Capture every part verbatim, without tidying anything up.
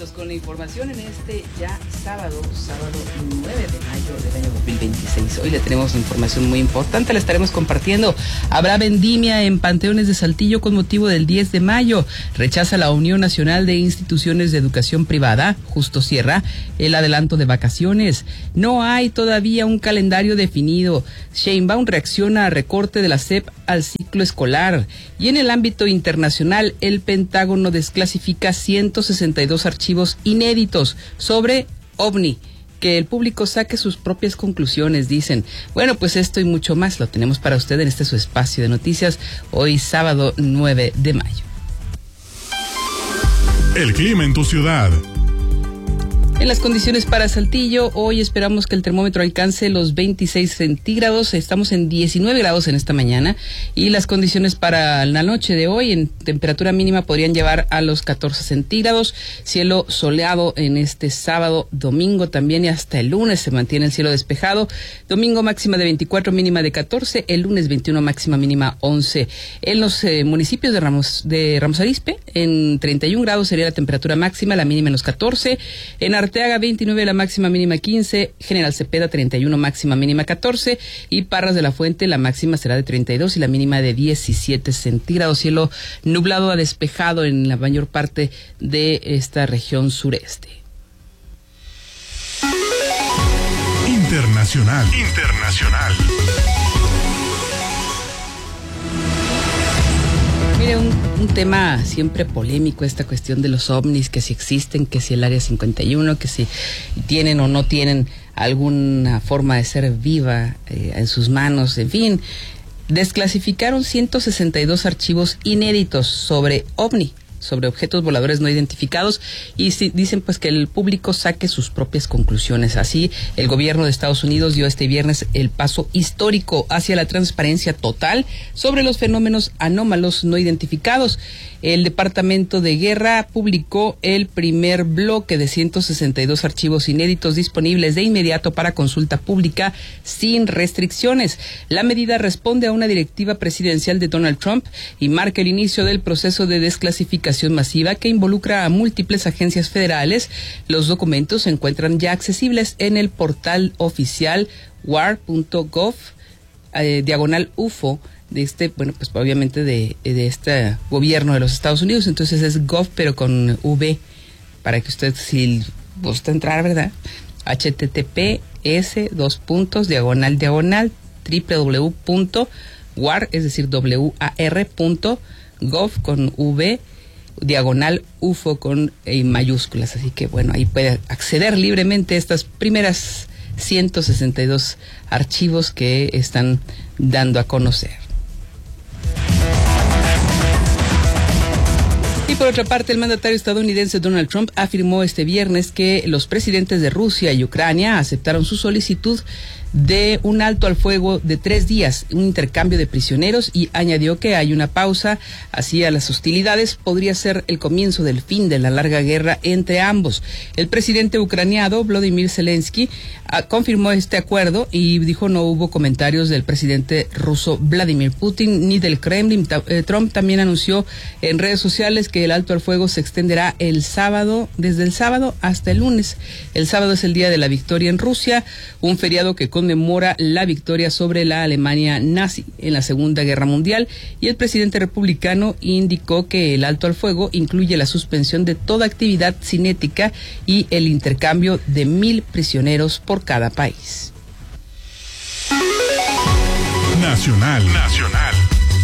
listos con la información en este ya sábado, sábado nueve de mayo del año dos mil veintiséis. Hoy le tenemos información muy importante, la estaremos compartiendo. Habrá vendimia en panteones de Saltillo con motivo del diez de mayo. Rechaza la Unión Nacional de Instituciones de Educación Privada, Justo Sierra, el adelanto de vacaciones. No hay todavía un calendario definido. Sheinbaum reacciona a recorte de la S E P al ciclo escolar. Y en el ámbito internacional, el Pentágono desclasifica ciento sesenta y dos archivos inéditos sobre OVNI. Que el público saque sus propias conclusiones, dicen. Bueno, pues esto y mucho más lo tenemos para usted en este su espacio de noticias, hoy sábado nueve de mayo. El clima en tu ciudad. En las condiciones para Saltillo, hoy esperamos que el termómetro alcance los veintiséis centígrados, estamos en diecinueve grados en esta mañana, y las condiciones para la noche de hoy en temperatura mínima podrían llevar a los catorce centígrados, cielo soleado en este sábado, domingo también, y hasta el lunes se mantiene el cielo despejado, domingo máxima de veinticuatro, mínima de catorce, el lunes veintiuno, máxima mínima once. En los eh, municipios de Ramos, de Ramos Arizpe, en treinta y un grados sería la temperatura máxima, la mínima en los catorce, en Arteaga veintinueve, la máxima mínima quince, General Cepeda treinta y uno, máxima mínima catorce, y Parras de la Fuente la máxima será de treinta y dos y la mínima de diecisiete centígrados, cielo nublado a despejado en la mayor parte de esta región sureste. Internacional. Internacional. Mire, un, un tema siempre polémico, esta cuestión de los ovnis, que si existen, que si el Área cincuenta y uno, que si tienen o no tienen alguna forma de ser viva eh, en sus manos, en fin. Desclasificaron ciento sesenta y dos archivos inéditos sobre OVNI, sobre objetos voladores no identificados, y si, dicen pues que el público saque sus propias conclusiones. Así, el gobierno de Estados Unidos dio este viernes el paso histórico hacia la transparencia total sobre los fenómenos anómalos no identificados. El Departamento de Guerra publicó el primer bloque de ciento sesenta y dos archivos inéditos disponibles de inmediato para consulta pública sin restricciones. La medida responde a una directiva presidencial de Donald Trump y marca el inicio del proceso de desclasificación masiva que involucra a múltiples agencias federales. Los documentos se encuentran ya accesibles en el portal oficial war punto gov eh, diagonal U F O de este, bueno, pues obviamente de, de este gobierno de los Estados Unidos. Entonces es gov pero con V, para que usted, si gusta entrar, ¿verdad? H T T P S dos puntos diagonal diagonal www punto war, es decir W A R punto gov con V diagonal U F O con eh, mayúsculas. Así que bueno, ahí puede acceder libremente a estas primeras ciento sesenta y dos archivos que están dando a conocer. Y por otra parte, el mandatario estadounidense Donald Trump afirmó este viernes que los presidentes de Rusia y Ucrania aceptaron su solicitud de un alto al fuego de tres días, un intercambio de prisioneros, y añadió que hay una pausa hacia las hostilidades, podría ser el comienzo del fin de la larga guerra entre ambos. El presidente ucraniano Volodymyr Zelensky a, confirmó este acuerdo y dijo no hubo comentarios del presidente ruso Vladimir Putin ni del Kremlin. Ta, eh, Trump también anunció en redes sociales que el alto al fuego se extenderá el sábado, desde el sábado hasta el lunes. El sábado es el día de la victoria en Rusia, un feriado que conmemora la victoria sobre la Alemania nazi en la Segunda Guerra Mundial, y el presidente republicano indicó que el alto al fuego incluye la suspensión de toda actividad cinética y el intercambio de mil prisioneros por cada país. Nacional. Nacional.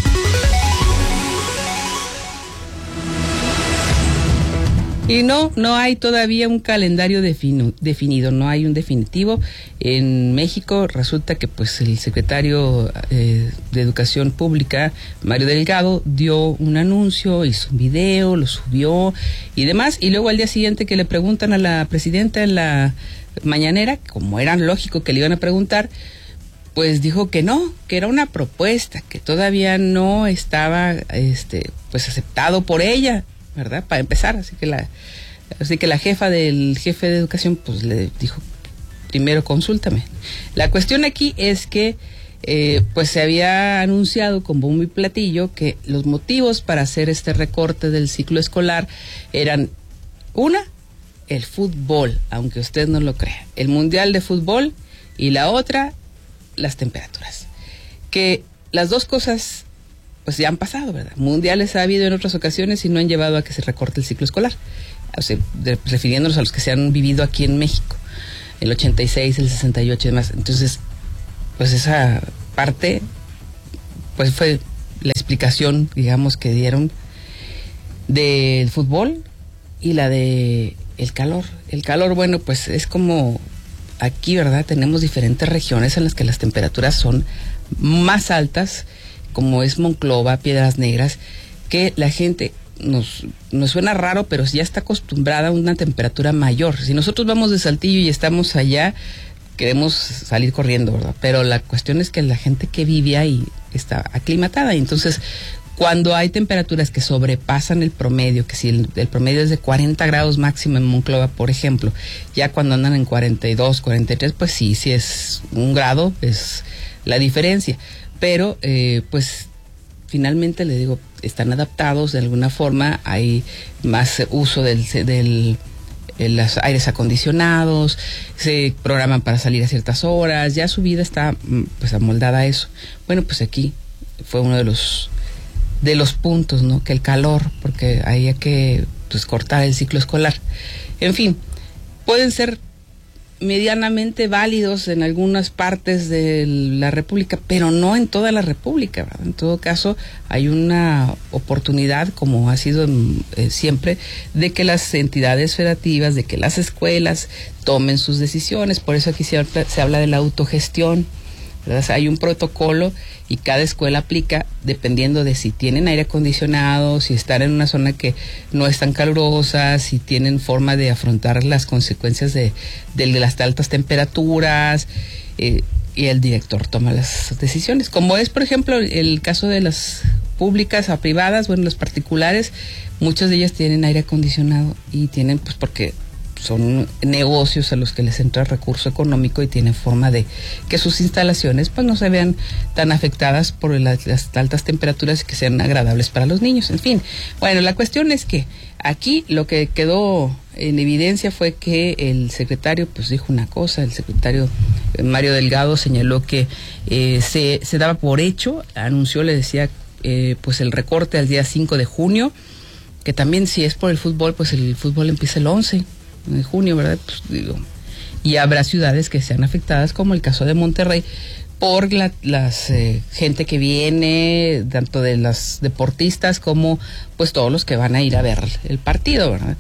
Y no, no hay todavía un calendario defino, definido, no hay un definitivo. En México resulta que pues el secretario eh, de Educación Pública, Mario Delgado, dio un anuncio, hizo un video, lo subió y demás, y luego al día siguiente que le preguntan a la presidenta en la mañanera, como era lógico que le iban a preguntar, pues dijo que no, que era una propuesta, que todavía no estaba este pues aceptado por ella, ¿verdad? Para empezar, así que la así que la jefa del jefe de educación pues le dijo, primero consúltame. La cuestión aquí es que eh, pues se había anunciado con bombo y platillo que los motivos para hacer este recorte del ciclo escolar eran, una, el fútbol, aunque usted no lo crea. El Mundial de Fútbol y la otra, las temperaturas. Que las dos cosas, pues ya han pasado, ¿verdad? Mundiales ha habido en otras ocasiones y no han llevado a que se recorte el ciclo escolar. O sea, de, refiriéndonos a los que se han vivido aquí en México, el ochenta y seis, el sesenta y ocho y demás. Entonces, pues esa parte, pues fue la explicación, digamos, que dieron del fútbol y la de el calor. El calor, bueno, pues es como aquí, ¿verdad? Tenemos diferentes regiones en las que las temperaturas son más altas, como es Monclova, Piedras Negras, que la gente nos, nos suena raro, pero ya está acostumbrada a una temperatura mayor. Si nosotros vamos de Saltillo y estamos allá, queremos salir corriendo, ¿verdad? Pero la cuestión es que la gente que vive ahí está aclimatada, y entonces cuando hay temperaturas que sobrepasan el promedio, que si el, el promedio es de cuarenta grados máximo en Monclova, por ejemplo, ya cuando andan en cuarenta y dos, cuarenta y tres, pues sí, sí es un grado, es la diferencia. Pero, eh, pues, finalmente, le digo, están adaptados de alguna forma, hay más uso del... del los aires acondicionados, se programan para salir a ciertas horas, ya su vida está pues amoldada a eso. Bueno, pues aquí fue uno de los de los puntos, ¿no? Que el calor, porque había que pues cortar el ciclo escolar. En fin, pueden ser medianamente válidos en algunas partes de la República, pero no en toda la República, ¿verdad? En todo caso, hay una oportunidad, como ha sido eh, siempre, de que las entidades federativas, de que las escuelas tomen sus decisiones. Por eso aquí se habla, se habla de la autogestión, ¿verdad? O sea, hay un protocolo y cada escuela aplica dependiendo de si tienen aire acondicionado, si están en una zona que no es tan calurosa, si tienen forma de afrontar las consecuencias de, de las altas temperaturas, eh, y el director toma las decisiones. Como es, por ejemplo, el caso de las públicas a privadas, bueno, las particulares, muchas de ellas tienen aire acondicionado y tienen, pues porque son negocios a los que les entra recurso económico y tienen forma de que sus instalaciones pues no se vean tan afectadas por las, las altas temperaturas y que sean agradables para los niños. En fin, bueno, la cuestión es que aquí lo que quedó en evidencia fue que el secretario pues dijo una cosa, el secretario Mario Delgado señaló que eh, se, se daba por hecho, anunció, le decía, eh, pues el recorte al día cinco de junio, que también si es por el fútbol, pues el fútbol empieza el once de junio, ¿verdad? Pues digo, y habrá ciudades que sean afectadas, como el caso de Monterrey, por la las eh, gente que viene, tanto de las deportistas como pues todos los que van a ir a ver el partido, ¿verdad?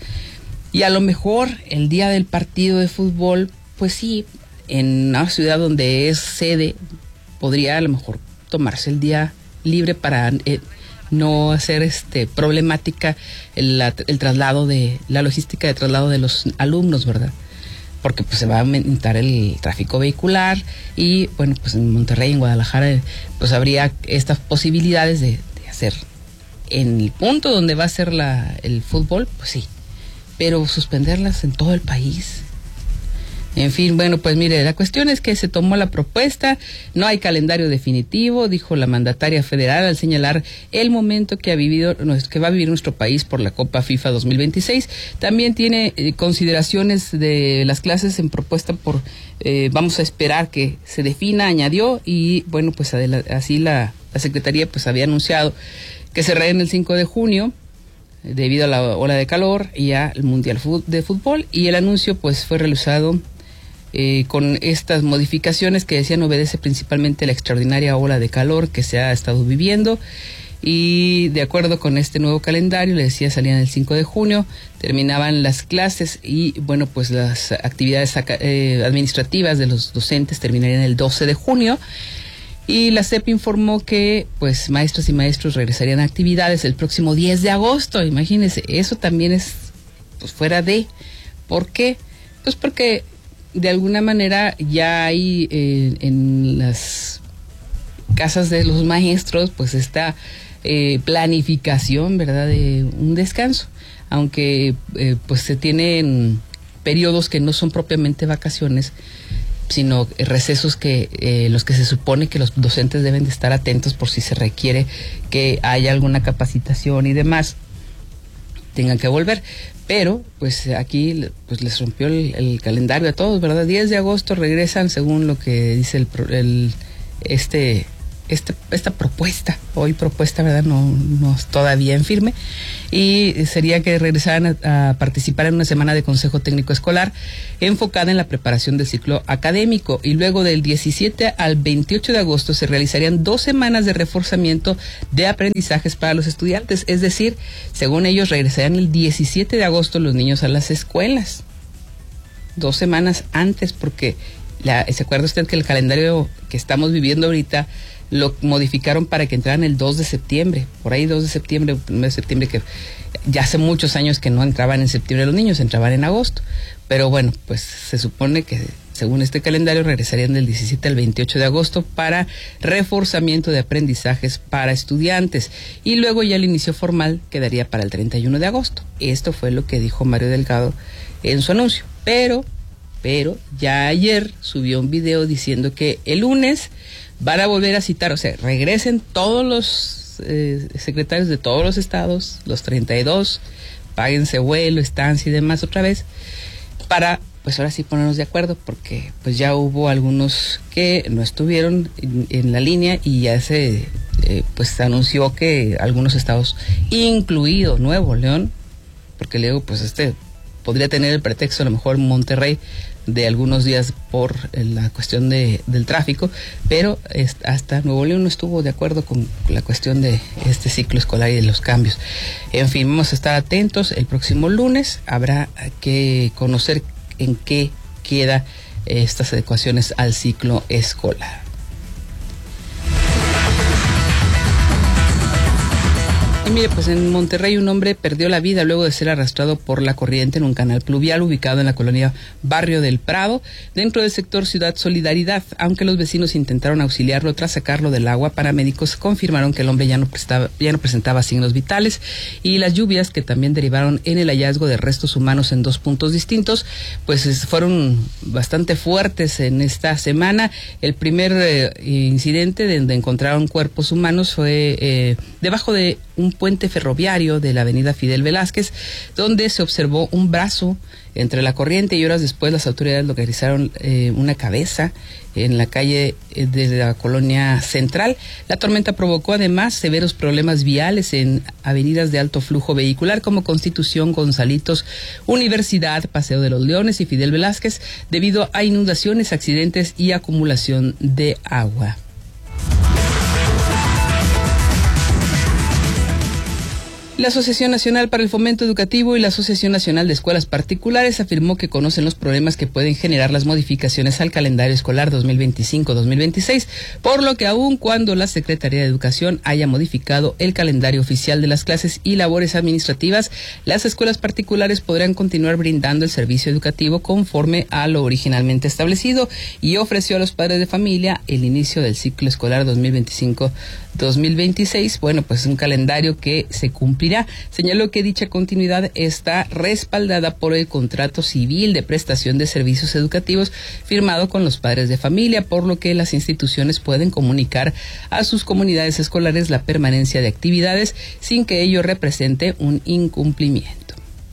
Y a lo mejor el día del partido de fútbol, pues sí, en una ciudad donde es sede, podría a lo mejor tomarse el día libre para eh, no hacer este problemática el, la, el traslado de la logística de traslado de los alumnos, ¿verdad? Porque pues se va a aumentar el tráfico vehicular y bueno, pues en Monterrey, en Guadalajara, pues habría estas posibilidades de, de hacer en el punto donde va a ser la el fútbol, pues sí, pero suspenderlas en todo el país. En fin, bueno, pues mire, la cuestión es que se tomó la propuesta, no hay calendario definitivo, dijo la mandataria federal al señalar el momento que ha vivido, que va a vivir nuestro país por la Copa FIFA dos mil veintiséis. También tiene eh, consideraciones de las clases en propuesta por, eh, vamos a esperar que se defina, añadió, y bueno, pues así la, la Secretaría pues había anunciado que cerrarían el cinco de junio, debido a la ola de calor y al Mundial de Fútbol, y el anuncio pues fue realizado Eh, con estas modificaciones que decían obedece principalmente a la extraordinaria ola de calor que se ha estado viviendo, y de acuerdo con este nuevo calendario, le decía, salían el cinco de junio, terminaban las clases y bueno, pues las actividades eh, administrativas de los docentes terminarían el doce de junio, y la S E P informó que pues maestras y maestros regresarían a actividades el próximo diez de agosto. Imagínense, eso también es pues fuera de, ¿por qué? Pues porque de alguna manera ya hay eh, en las casas de los maestros pues esta eh, planificación, ¿verdad?, de un descanso, aunque eh, pues se tienen periodos que no son propiamente vacaciones, sino recesos que eh, los que se supone que los docentes deben de estar atentos por si se requiere que haya alguna capacitación y demás. tengan que volver. Pero, pues aquí pues les rompió el, el calendario a todos, ¿verdad? diez de agosto regresan según lo que dice el, el este... Este, esta propuesta, hoy propuesta, ¿verdad? No, no es todavía en firme, y sería que regresaran a, a participar en una semana de consejo técnico escolar enfocada en la preparación del ciclo académico, y luego del diecisiete al veintiocho de agosto se realizarían dos semanas de reforzamiento de aprendizajes para los estudiantes, es decir, según ellos regresarían el diecisiete de agosto los niños a las escuelas, dos semanas antes, porque la, ¿se acuerda usted que el calendario que estamos viviendo ahorita lo modificaron para que entraran el dos de septiembre, por ahí dos de septiembre, primero de septiembre, que ya hace muchos años que no entraban en septiembre los niños, entraban en agosto, pero bueno, pues se supone que según este calendario regresarían del diecisiete al veintiocho de agosto para reforzamiento de aprendizajes para estudiantes, y luego ya el inicio formal quedaría para el treinta y uno de agosto. Esto fue lo que dijo Mario Delgado en su anuncio, pero, pero ya ayer subió un video diciendo que el lunes van a volver a citar, o sea, regresen todos los eh, secretarios de todos los estados, los treinta y dos, páguense vuelo, estancia y demás otra vez, para, pues ahora sí ponernos de acuerdo, porque pues ya hubo algunos que no estuvieron en, en la línea, y ya se, eh, pues anunció que algunos estados, incluido Nuevo León, porque luego pues este podría tener el pretexto a lo mejor Monterrey, de algunos días por la cuestión de, del tráfico, pero hasta Nuevo León no estuvo de acuerdo con la cuestión de este ciclo escolar y de los cambios. En fin, vamos a estar atentos. El próximo lunes habrá que conocer en qué queda estas adecuaciones al ciclo escolar. Y mire, pues en Monterrey un hombre perdió la vida luego de ser arrastrado por la corriente en un canal pluvial ubicado en la colonia Barrio del Prado, dentro del sector Ciudad Solidaridad. Aunque los vecinos intentaron auxiliarlo tras sacarlo del agua, paramédicos confirmaron que el hombre ya no, prestaba, ya no presentaba signos vitales, y las lluvias, que también derivaron en el hallazgo de restos humanos en dos puntos distintos, pues fueron bastante fuertes en esta semana. El primer eh, incidente donde encontraron cuerpos humanos fue eh, debajo de un puente ferroviario de la avenida Fidel Velázquez, donde se observó un brazo entre la corriente, y horas después las autoridades localizaron eh, una cabeza en la calle de la colonia Central. La tormenta provocó además severos problemas viales en avenidas de alto flujo vehicular como Constitución, Gonzalitos, Universidad, Paseo de los Leones y Fidel Velázquez, debido a inundaciones, accidentes y acumulación de agua. La Asociación Nacional para el Fomento Educativo y la Asociación Nacional de Escuelas Particulares afirmó que conocen los problemas que pueden generar las modificaciones al calendario escolar dos mil veinticinco dos mil veintiséis, por lo que aun cuando la Secretaría de Educación haya modificado el calendario oficial de las clases y labores administrativas, las escuelas particulares podrán continuar brindando el servicio educativo conforme a lo originalmente establecido, y ofreció a los padres de familia el inicio del ciclo escolar dos mil veinticinco dos mil veintiséis, bueno, pues un calendario que se cumplirá. Señaló que dicha continuidad está respaldada por el contrato civil de prestación de servicios educativos firmado con los padres de familia, por lo que las instituciones pueden comunicar a sus comunidades escolares la permanencia de actividades sin que ello represente un incumplimiento.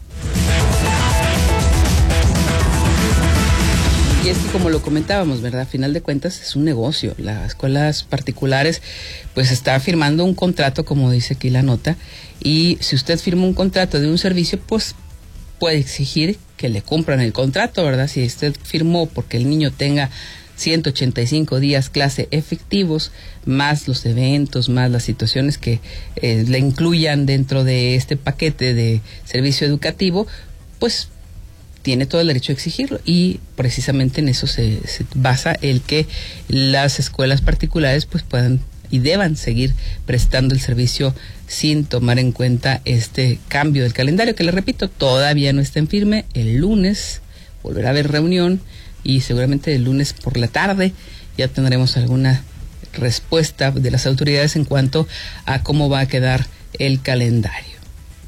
Y es que, como lo comentábamos, ¿verdad? A final de cuentas es un negocio. Las escuelas particulares pues está firmando un contrato, como dice aquí la nota, y si usted firma un contrato de un servicio, pues puede exigir que le cumplan el contrato, ¿verdad? Si usted firmó porque el niño tenga ciento ochenta y cinco días clase efectivos, más los eventos, más las situaciones que eh, le incluyan dentro de este paquete de servicio educativo, pues tiene todo el derecho a exigirlo, y precisamente en eso se, se basa el que las escuelas particulares pues puedan y deban seguir prestando el servicio sin tomar en cuenta este cambio del calendario, que les repito, todavía no está en firme. El lunes volverá a haber reunión, y seguramente el lunes por la tarde ya tendremos alguna respuesta de las autoridades en cuanto a cómo va a quedar el calendario.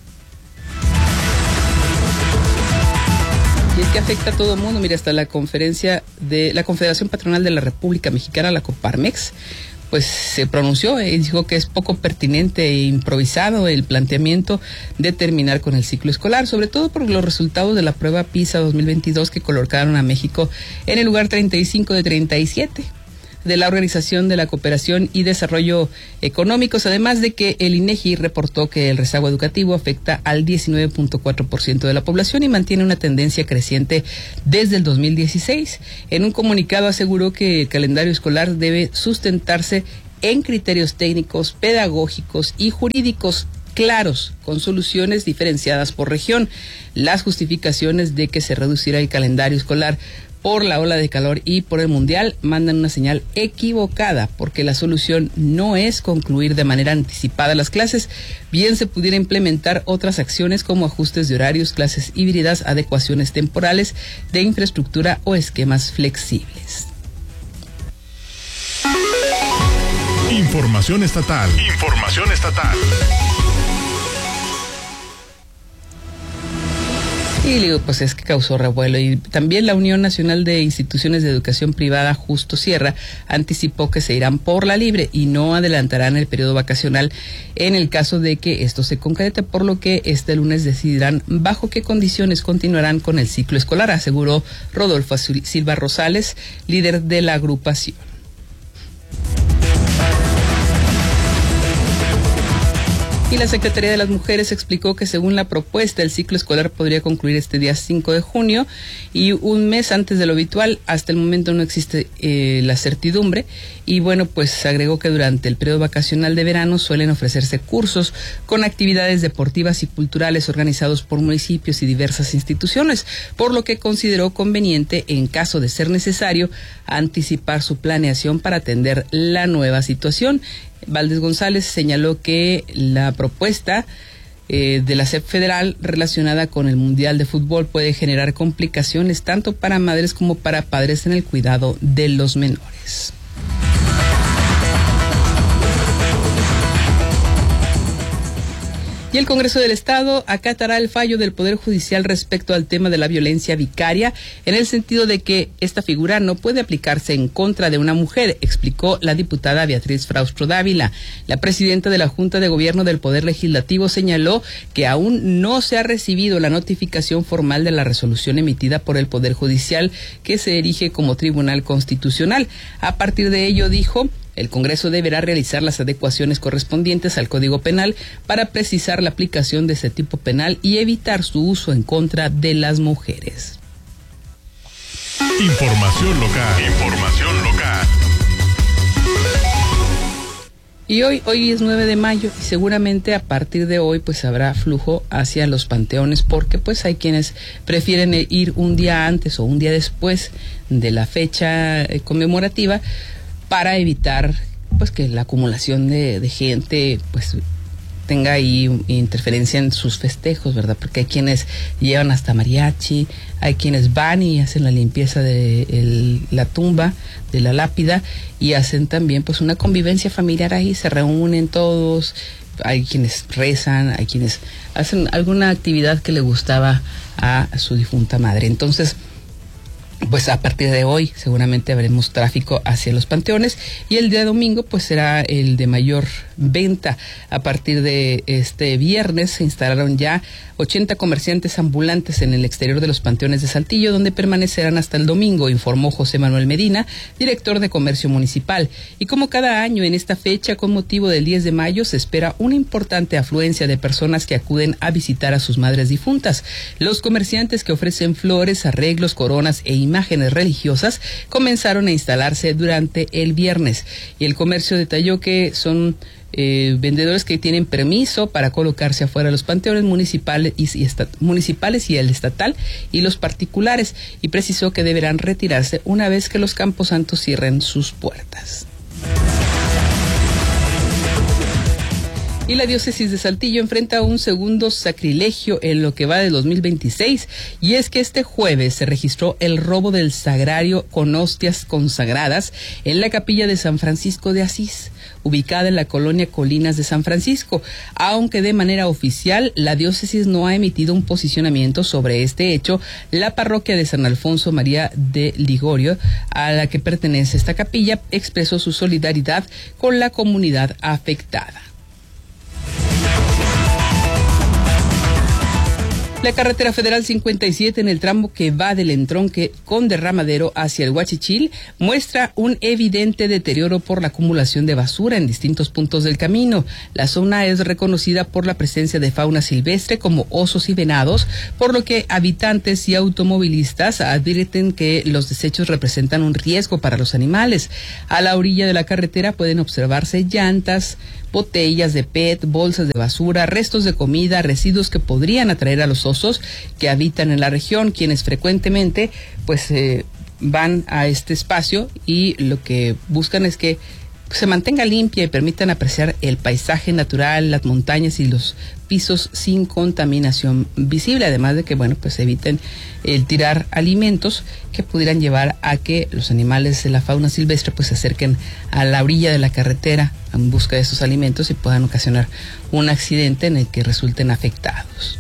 Y es que afecta a todo el mundo. Mira, hasta la conferencia de la Confederación Patronal de la República Mexicana, la Coparmex, pues se pronunció y dijo que es poco pertinente e improvisado el planteamiento de terminar con el ciclo escolar, sobre todo por los resultados de la prueba PISA dos mil veintidós que colocaron a México en el lugar treinta y cinco de treinta y siete de la Organización de la Cooperación y Desarrollo Económicos, además de que el INEGI reportó que el rezago educativo afecta al diecinueve punto cuatro por ciento de la población y mantiene una tendencia creciente desde el dos mil dieciséis. En un comunicado aseguró que el calendario escolar debe sustentarse en criterios técnicos, pedagógicos y jurídicos claros, con soluciones diferenciadas por región. Las justificaciones de que se reducirá el calendario escolar por la ola de calor y por el mundial mandan una señal equivocada, porque la solución no es concluir de manera anticipada las clases, bien se pudiera implementar otras acciones como ajustes de horarios, clases híbridas, adecuaciones temporales de infraestructura o esquemas flexibles. Información estatal. Información estatal. Y digo, pues es que causó revuelo. Y también la Unión Nacional de Instituciones de Educación Privada, Justo Sierra, anticipó que se irán por la libre y no adelantarán el periodo vacacional en el caso de que esto se concrete, por lo que este lunes decidirán bajo qué condiciones continuarán con el ciclo escolar, aseguró Rodolfo Silva Rosales, líder de la agrupación. Y la Secretaría de las Mujeres explicó que según la propuesta el ciclo escolar podría concluir este día cinco de junio y un mes antes de lo habitual. Hasta el momento no existe eh, la certidumbre y bueno, pues agregó que durante el periodo vacacional de verano suelen ofrecerse cursos con actividades deportivas y culturales organizados por municipios y diversas instituciones, por lo que consideró conveniente, en caso de ser necesario, anticipar su planeación para atender la nueva situación. Valdés González señaló que la propuesta eh, de la S E P federal relacionada con el Mundial de Fútbol puede generar complicaciones tanto para madres como para padres en el cuidado de los menores. Y el Congreso del Estado acatará el fallo del Poder Judicial respecto al tema de la violencia vicaria, en el sentido de que esta figura no puede aplicarse en contra de una mujer, explicó la diputada Beatriz Fraustro Dávila. La presidenta de la Junta de Gobierno del Poder Legislativo señaló que aún no se ha recibido la notificación formal de la resolución emitida por el Poder Judicial, que se erige como Tribunal Constitucional. A partir de ello, dijo, el Congreso deberá realizar las adecuaciones correspondientes al Código Penal para precisar la aplicación de ese tipo penal y evitar su uso en contra de las mujeres. Información local. Información local. Y hoy, hoy es nueve de mayo y seguramente a partir de hoy pues habrá flujo hacia los panteones, porque pues hay quienes prefieren ir un día antes o un día después de la fecha eh, conmemorativa, para evitar pues que la acumulación de, de gente pues tenga ahí interferencia en sus festejos, ¿verdad? Porque hay quienes llevan hasta mariachi, hay quienes van y hacen la limpieza de el, la tumba, de la lápida, y hacen también pues una convivencia familiar ahí, se reúnen todos, hay quienes rezan, hay quienes hacen alguna actividad que le gustaba a su difunta madre. Entonces, pues a partir de hoy seguramente veremos tráfico hacia los panteones, y el día domingo pues será el de mayor venta. A partir de este viernes se instalaron ya ochenta comerciantes ambulantes en el exterior de los panteones de Saltillo, donde permanecerán hasta el domingo, informó José Manuel Medina, director de Comercio Municipal. Y como cada año en esta fecha, con motivo del diez de mayo, se espera una importante afluencia de personas que acuden a visitar a sus madres difuntas. Los comerciantes que ofrecen flores, arreglos, coronas e imágenes religiosas comenzaron a instalarse durante el viernes, y el comercio detalló que son eh, vendedores que tienen permiso para colocarse afuera de los panteones municipales y, y esta, municipales y el estatal y los particulares, y precisó que deberán retirarse una vez que los camposantos cierren sus puertas. Y la diócesis de Saltillo enfrenta un segundo sacrilegio en lo que va de dos mil veintiséis, y es que este jueves se registró el robo del sagrario con hostias consagradas en la capilla de San Francisco de Asís, ubicada en la colonia Colinas de San Francisco, aunque de manera oficial la diócesis no ha emitido un posicionamiento sobre este hecho. La parroquia de San Alfonso María de Ligorio, a la que pertenece esta capilla, expresó su solidaridad con la comunidad afectada. La carretera federal cincuenta y siete, en el tramo que va del entronque con Derramadero hacia el Huachichil, muestra un evidente deterioro por la acumulación de basura en distintos puntos del camino. La zona es reconocida por la presencia de fauna silvestre como osos y venados, por lo que habitantes y automovilistas advierten que los desechos representan un riesgo para los animales. A la orilla de la carretera pueden observarse llantas, botellas de P E T, bolsas de basura, restos de comida, residuos que podrían atraer a los osos que habitan en la región, quienes frecuentemente pues eh, van a este espacio y lo que buscan es que se mantenga limpia y permitan apreciar el paisaje natural, las montañas y los pisos sin contaminación visible, además de que, bueno, pues eviten el tirar alimentos que pudieran llevar a que los animales de la fauna silvestre pues se acerquen a la orilla de la carretera en busca de esos alimentos y puedan ocasionar un accidente en el que resulten afectados.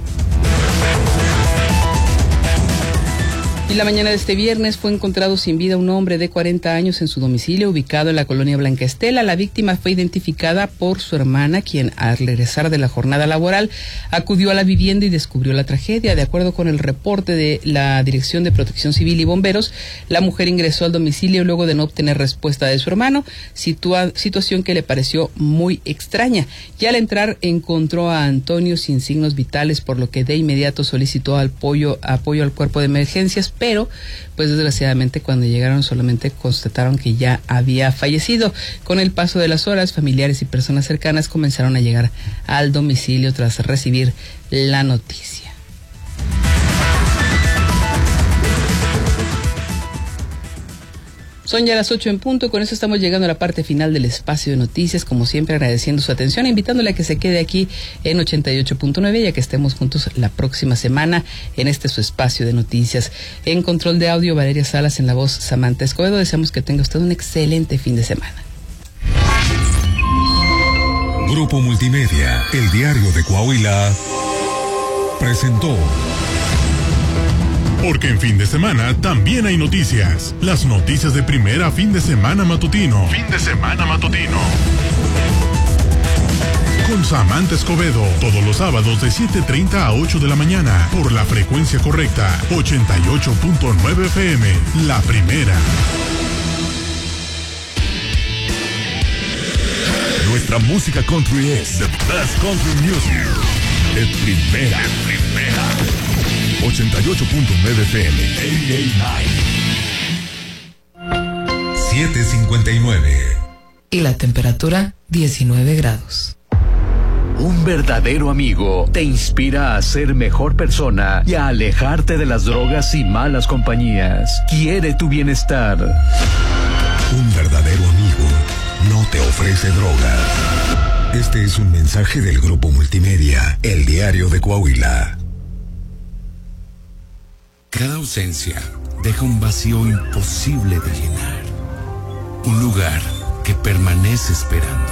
Y la mañana de este viernes fue encontrado sin vida un hombre de cuarenta años en su domicilio ubicado en la colonia Blanca Estela. La víctima fue identificada por su hermana, quien al regresar de la jornada laboral acudió a la vivienda y descubrió la tragedia. De acuerdo con el reporte de la Dirección de Protección Civil y Bomberos, la mujer ingresó al domicilio luego de no obtener respuesta de su hermano, situa- situación que le pareció muy extraña. Y al entrar encontró a Antonio sin signos vitales, por lo que de inmediato solicitó apoyo, apoyo al cuerpo de emergencias, pero pues desgraciadamente cuando llegaron solamente constataron que ya había fallecido. Con el paso de las horas, familiares y personas cercanas comenzaron a llegar al domicilio tras recibir la noticia. Son ya las ocho en punto, con eso estamos llegando a la parte final del espacio de noticias, como siempre agradeciendo su atención, invitándole a que se quede aquí en ochenta y ocho punto nueve y a que estemos juntos la próxima semana en este su espacio de noticias. En control de audio, Valeria Salas, en la voz, Samantha Escobedo. Deseamos que tenga usted un excelente fin de semana. Grupo Multimedia, el diario de Coahuila, presentó. Porque en fin de semana también hay noticias. Las noticias de primera fin de semana matutino. Fin de semana matutino. Con Samantha Escobedo, todos los sábados de siete treinta a ocho de la mañana, por la frecuencia correcta, ochenta y ocho punto nueve F M, la primera. Nuestra música country es the best country music. De primera, de primera. ochenta y ocho punto nueve F M. siete cincuenta y nueve. Y la temperatura, diecinueve grados. Un verdadero amigo te inspira a ser mejor persona y a alejarte de las drogas y malas compañías. Quiere tu bienestar. Un verdadero amigo no te ofrece drogas. Este es un mensaje del Grupo Multimedia, el diario de Coahuila. Cada ausencia deja un vacío imposible de llenar. Un lugar que permanece esperando.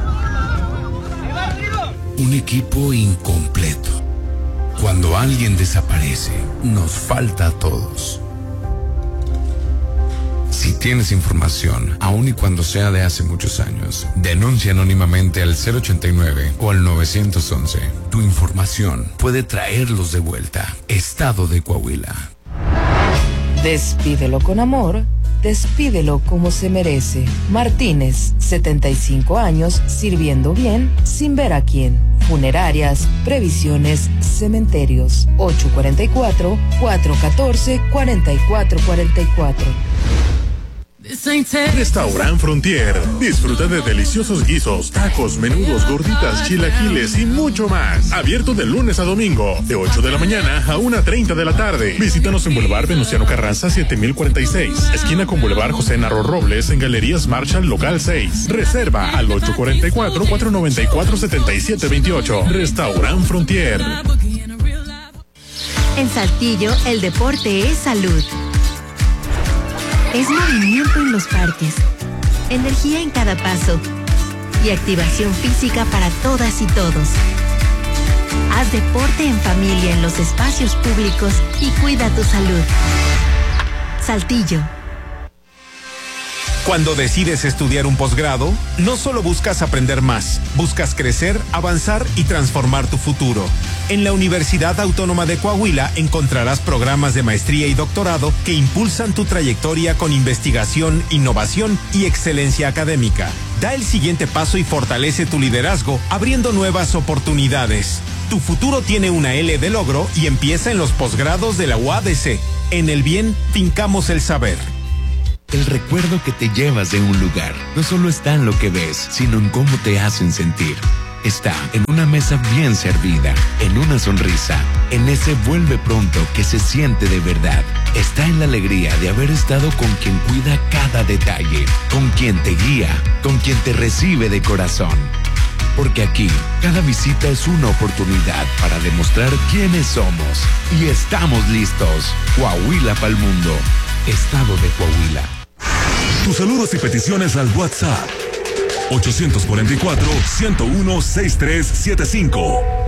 Un equipo incompleto. Cuando alguien desaparece, nos falta a todos. Si tienes información, aun y cuando sea de hace muchos años, denuncia anónimamente al cero ochenta y nueve o al nueve once. Tu información puede traerlos de vuelta. Estado de Coahuila. Despídelo con amor, despídelo como se merece. Martínez, setenta y cinco años, sirviendo bien, sin ver a quién. Funerarias, previsiones, cementerios. ocho cuatro cuatro, cuatro uno cuatro, cuatro cuatro cuatro cuatro. Restaurant Frontier. Disfruta de deliciosos guisos, tacos, menudos, gorditas, chilaquiles y mucho más. Abierto de lunes a domingo, de ocho de la mañana a una treinta de la tarde. Visítanos en Boulevard Venustiano Carranza siete mil cuarenta y seis, esquina con Boulevard José Narro Robles, en Galerías Marshall Local seis. Reserva al ocho cuatro cuatro, cuatro nueve cuatro, siete siete dos ocho. Restaurant Frontier. En Saltillo, el deporte es salud. Es movimiento en los parques, energía en cada paso y activación física para todas y todos. Haz deporte en familia en los espacios públicos y cuida tu salud. Saltillo. Cuando decides estudiar un posgrado, no solo buscas aprender más, buscas crecer, avanzar y transformar tu futuro. En la Universidad Autónoma de Coahuila encontrarás programas de maestría y doctorado que impulsan tu trayectoria con investigación, innovación y excelencia académica. Da el siguiente paso y fortalece tu liderazgo, abriendo nuevas oportunidades. Tu futuro tiene una L de logro y empieza en los posgrados de la U A D C. En el bien, fincamos el saber. El recuerdo que te llevas de un lugar no solo está en lo que ves, sino en cómo te hacen sentir. Está en una mesa bien servida, en una sonrisa, en ese vuelve pronto que se siente de verdad. Está en la alegría de haber estado con quien cuida cada detalle, con quien te guía, con quien te recibe de corazón. Porque aquí, cada visita es una oportunidad para demostrar quiénes somos. Y estamos listos. Coahuila pa'l mundo. Estado de Coahuila. Tus saludos y peticiones al WhatsApp ocho cuatro cuatro, uno cero uno, seis tres siete cinco.